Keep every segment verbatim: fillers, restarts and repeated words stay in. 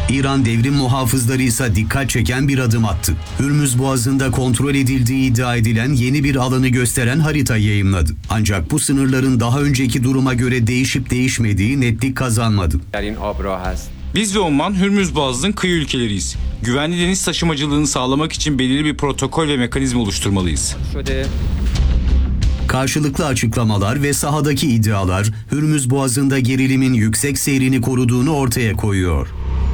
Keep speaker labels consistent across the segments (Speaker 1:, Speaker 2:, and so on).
Speaker 1: İran devrim muhafızları ise dikkat çeken bir adım attı. Hürmüz Boğazı'nda kontrol edildiği iddia edilen yeni bir alanı gösteren harita yayımladı. Ancak bu sınırların daha önceki duruma göre değişip değişmediği netlik kazanmadı.
Speaker 2: Biz ve Oman Hürmüz Boğazı'nın kıyı ülkeleriyiz. Güvenli deniz taşımacılığını sağlamak için belirli bir protokol ve mekanizma oluşturmalıyız.
Speaker 1: Karşılıklı açıklamalar ve sahadaki iddialar Hürmüz Boğazı'nda gerilimin yüksek seyrini koruduğunu ortaya koyuyor.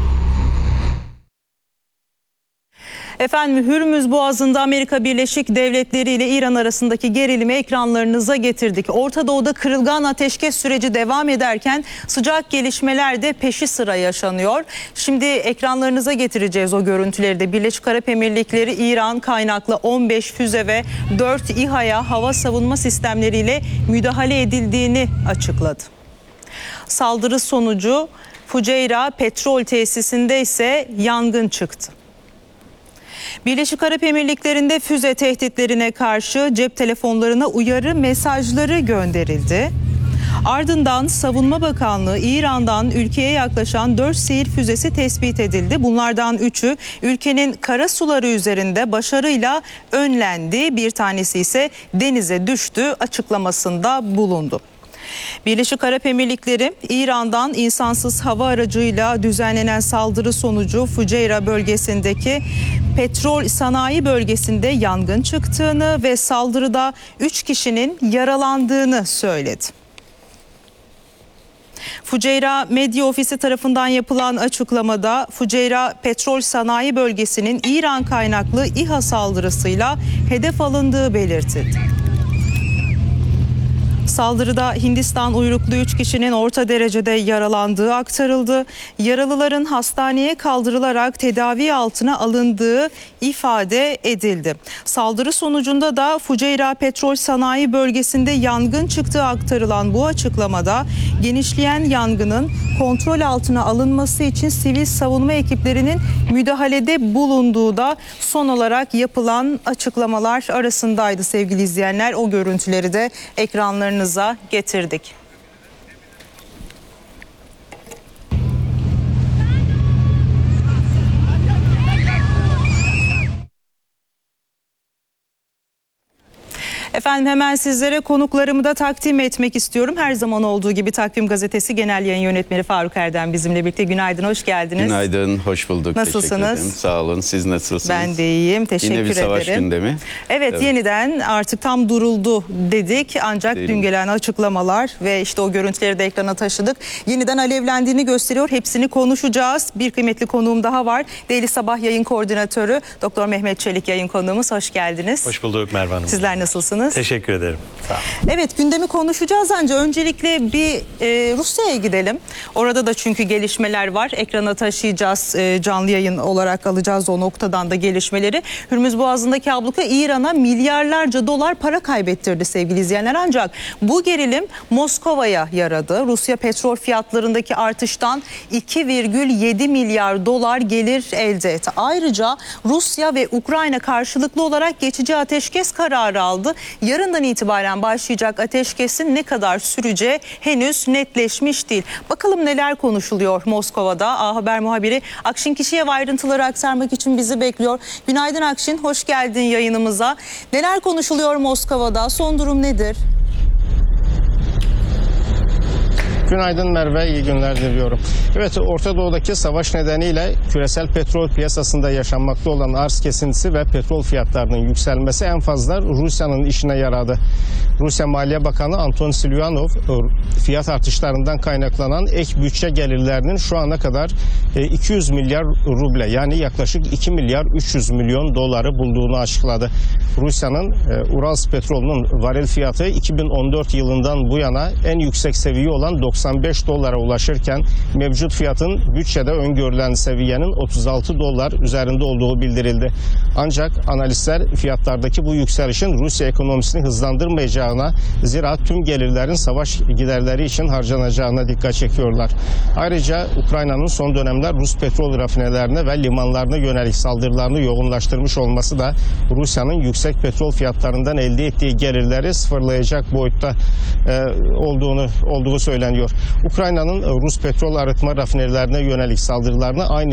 Speaker 3: Efendim, Hürmüz Boğazı'nda Amerika Birleşik Devletleri ile İran arasındaki gerilimi ekranlarınıza getirdik. Orta Doğu'da kırılgan ateşkes süreci devam ederken sıcak gelişmeler de peşi sıra yaşanıyor. Şimdi ekranlarınıza getireceğiz o görüntüleri de. Birleşik Arap Emirlikleri İran kaynaklı on beş füze ve dört İHA'ya hava savunma sistemleriyle müdahale edildiğini açıkladı. Saldırı sonucu Fuceyra petrol tesisinde ise yangın çıktı. Birleşik Arap Emirlikleri'nde füze tehditlerine karşı cep telefonlarına uyarı mesajları gönderildi. Ardından Savunma Bakanlığı İran'dan ülkeye yaklaşan dört seyir füzesi tespit edildi. Bunlardan üçü ülkenin kara suları üzerinde başarıyla önlendi. Bir tanesi ise denize düştü açıklamasında bulundu. Birleşik Arap Emirlikleri, İran'dan insansız hava aracıyla düzenlenen saldırı sonucu Fuceyra bölgesindeki petrol sanayi bölgesinde yangın çıktığını ve saldırıda üç kişinin yaralandığını söyledi. Fuceyra Medya Ofisi tarafından yapılan açıklamada Fuceyra petrol sanayi bölgesinin İran kaynaklı İHA saldırısıyla hedef alındığı belirtildi. Saldırıda Hindistan uyruklu üç kişinin orta derecede yaralandığı aktarıldı. Yaralıların hastaneye kaldırılarak tedavi altına alındığı ifade edildi. Saldırı sonucunda da Fuceyra petrol sanayi bölgesinde yangın çıktığı aktarılan bu açıklamada genişleyen yangının kontrol altına alınması için sivil savunma ekiplerinin müdahalede bulunduğu da son olarak yapılan açıklamalar arasındaydı sevgili izleyenler. O görüntüleri de ekranlarınıza getirdik. Efendim, hemen sizlere konuklarımı da takdim etmek istiyorum. Her zaman olduğu gibi Takvim Gazetesi Genel Yayın Yönetmeni Faruk Erdem bizimle birlikte. Günaydın, hoş geldiniz.
Speaker 4: Günaydın, hoş bulduk.
Speaker 3: Nasılsınız?
Speaker 4: Sağ olun, siz nasılsınız?
Speaker 3: Ben de iyiyim, teşekkür ederim.
Speaker 4: Yine bir savaş
Speaker 3: ederim.
Speaker 4: gündemi.
Speaker 3: Evet, evet, yeniden artık tam duruldu dedik. Ancak
Speaker 4: Değil
Speaker 3: dün
Speaker 4: mi?
Speaker 3: gelen açıklamalar ve işte o görüntüleri de ekrana taşıdık. Yeniden alevlendiğini gösteriyor. Hepsini konuşacağız. Bir kıymetli konuğum daha var. Daily Sabah Yayın Koordinatörü Doktor Mehmet Çelik yayın konuğumuz. Hoş geldiniz.
Speaker 5: Hoş bulduk Merve Hanım.
Speaker 3: Sizler nasılsınız?
Speaker 5: Teşekkür ederim. Sağ olun.
Speaker 3: Evet, gündemi konuşacağız ancak öncelikle bir e, Rusya'ya gidelim. Orada da çünkü gelişmeler var. Ekrana taşıyacağız, e, canlı yayın olarak alacağız o noktadan da gelişmeleri. Hürmüz Boğazı'ndaki abluka İran'a milyarlarca dolar para kaybettirdi sevgili izleyenler. Ancak bu gerilim Moskova'ya yaradı. Rusya petrol fiyatlarındaki artıştan iki virgül yedi milyar dolar gelir elde etti. Ayrıca Rusya ve Ukrayna karşılıklı olarak geçici ateşkes kararı aldı. Yarından itibaren başlayacak ateşkesin ne kadar süreceği henüz netleşmiş değil. Bakalım neler konuşuluyor Moskova'da. A Haber muhabiri Akşin Kişiyev ayrıntıları aktarmak için bizi bekliyor. Günaydın Akşin, hoş geldin yayınımıza. Neler konuşuluyor Moskova'da? Son durum nedir?
Speaker 6: Günaydın Merve, iyi günler diliyorum. Evet, Orta Doğu'daki savaş nedeniyle küresel petrol piyasasında yaşanmakta olan arz kesintisi ve petrol fiyatlarının yükselmesi en fazla Rusya'nın işine yaradı. Rusya Maliye Bakanı Anton Silyanov fiyat artışlarından kaynaklanan ek bütçe gelirlerinin şu ana kadar iki yüz milyar ruble, yani yaklaşık iki milyar üç yüz milyon doları bulduğunu açıkladı. Rusya'nın Urals petrolünün varil fiyatı iki bin on dört yılından bu yana en yüksek seviye olan doksan beş dolara ulaşırken mevcut fiyatın bütçede öngörülen seviyenin otuz altı dolar üzerinde olduğu bildirildi. Ancak analistler fiyatlardaki bu yükselişin Rusya ekonomisini hızlandırmayacağına, zira tüm gelirlerin savaş giderleri için harcanacağına dikkat çekiyorlar. Ayrıca Ukrayna'nın son dönemler Rus petrol rafinelerine ve limanlarına yönelik saldırılarını yoğunlaştırmış olması da Rusya'nın yüksek petrol fiyatlarından elde ettiği gelirleri sıfırlayacak boyutta e, olduğunu olduğu söyleniyor. Ukrayna'nın Rus petrol arıtma rafinelerine yönelik saldırılarını aynı